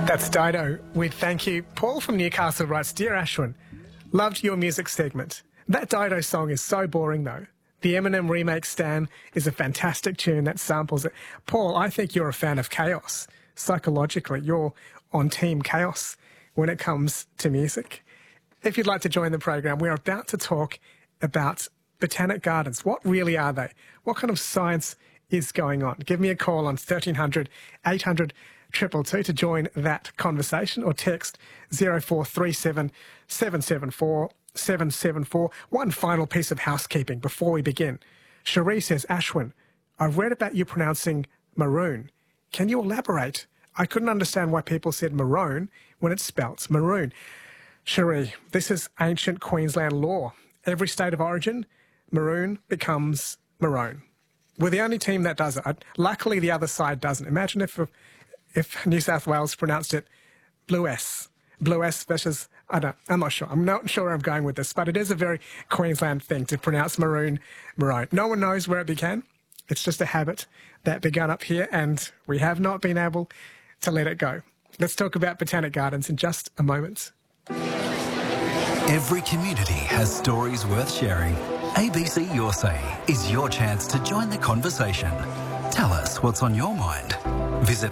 That's Dido with Thank You. Paul from Newcastle writes, Dear Ashwin, loved your music segment. That Dido song is so boring though. The Eminem remake Stan is a fantastic tune that samples it. Paul, I think you're a fan of chaos. Psychologically, you're on Team Chaos when it comes to music. If you'd like to join the program, we're about to talk about Botanic Gardens. What really are they? What kind of science is going on? Give me a call on 1300 800 222 to join that conversation, or text 0437 774 774. One final piece of housekeeping before we begin. Cherie says, Ashwin, I've read about you pronouncing maroon. Can you elaborate? I couldn't understand why people said maroon when it's spelt maroon. Cherie, this is ancient Queensland law. Every state of origin, maroon becomes maroon. We're the only team that does it. Luckily, the other side doesn't. Imagine if New South Wales pronounced it blue S versus, I'm not sure. I'm not sure where I'm going with this, but it is a very Queensland thing to pronounce maroon, maroon. No one knows where it began. It's just a habit that began up here, and we have not been able to let it go. Let's talk about Botanic Gardens in just a moment. Every community has stories worth sharing. ABC Your Say is your chance to join the conversation. Tell us what's on your mind. Visit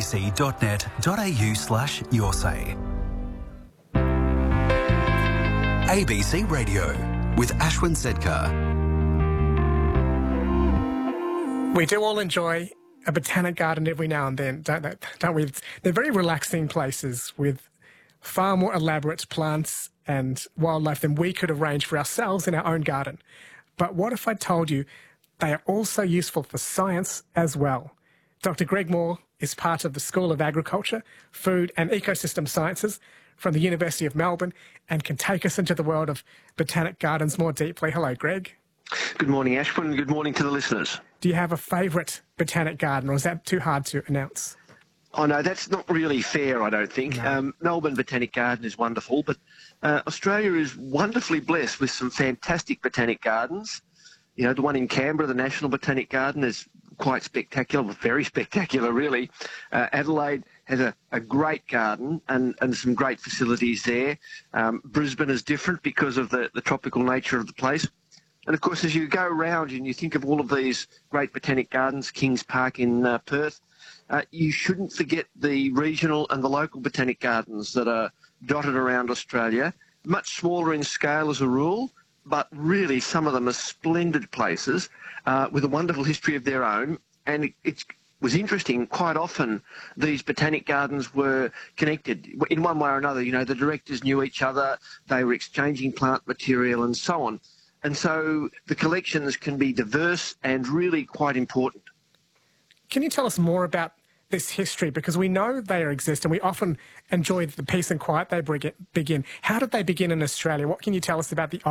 abc.net.au/yoursay. ABC Radio with Ashwin Sedkar. We do all enjoy a botanic garden every now and then, don't we? They're very relaxing places with far more elaborate plants and wildlife than we could arrange for ourselves in our own garden. But what if I told you they are also useful for science as well? Dr. Greg Moore is part of the School of Agriculture, Food and Ecosystem Sciences from the University of Melbourne and can take us into the world of botanic gardens more deeply. Hello, Greg. Good morning, Ashwin. Good morning to the listeners. Do you have a favourite botanic garden, or is that too hard to announce? Oh, no, that's not really fair, I don't think. No. Melbourne Botanic Garden is wonderful, but Australia is wonderfully blessed with some fantastic botanic gardens. You know, the one in Canberra, the National Botanic Garden, is quite spectacular, very spectacular, really. Adelaide has a great garden and some great facilities there. Brisbane is different because of the tropical nature of the place. And, of course, as you go around and you think of all of these great botanic gardens, Kings Park in Perth, you shouldn't forget the regional and the local botanic gardens that are dotted around Australia, much smaller in scale as a rule, but really some of them are splendid places with a wonderful history of their own. And it was interesting, quite often these botanic gardens were connected in one way or another. You know, the directors knew each other, they were exchanging plant material and so on. And so the collections can be diverse and really quite important. Can you tell us more about this history? Because we know they exist and we often enjoy the peace and quiet they begin. How did they begin in Australia? What can you tell us about the